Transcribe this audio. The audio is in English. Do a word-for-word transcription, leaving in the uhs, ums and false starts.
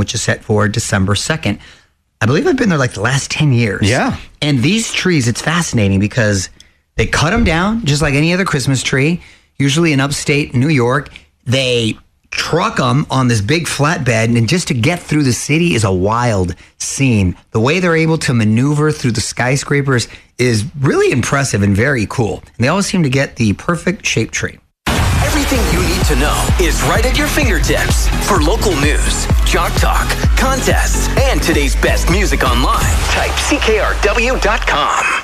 which is set for December second. I believe I've been there like the last ten years. Yeah. And these trees, it's fascinating because they cut them down just like any other Christmas tree, usually in upstate New York. They truck them on this big flatbed, and just to get through the city is a wild scene. The way they're able to maneuver through the skyscrapers is really impressive and very cool. And they always seem to get the perfect shaped tree. Everything you need to know is right at your fingertips. For local news, Jock Talk, contests, and today's best music online, type C K R W dot com.